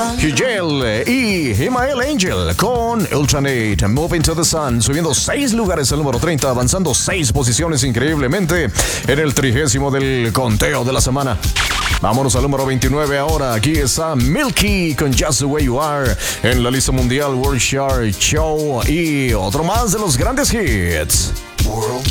Hugel y Himael Angel con Ultranate, Moving to the Sun, subiendo 6 lugares al número 30, avanzando 6 posiciones increíblemente en el 30º del conteo de la semana. Vámonos al número 29 ahora. Aquí está Milky con Just the Way You Are en la lista mundial World Chart Show y otro más de los grandes hits. World